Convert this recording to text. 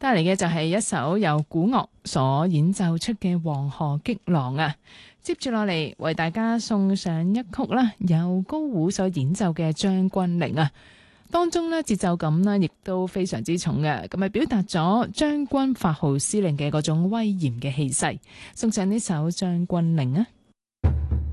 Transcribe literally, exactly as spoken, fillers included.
帶嚟嘅就係一首由古樂所演奏出嘅《黃河激浪》啊！接住落嚟為大家送上一曲啦，由高胡所演奏嘅《將軍令》啊，當中呢節奏感呢亦都非常之重嘅，咁咪表達咗將軍發號施令嘅嗰種威嚴嘅氣勢。送上呢首《將軍令》啊！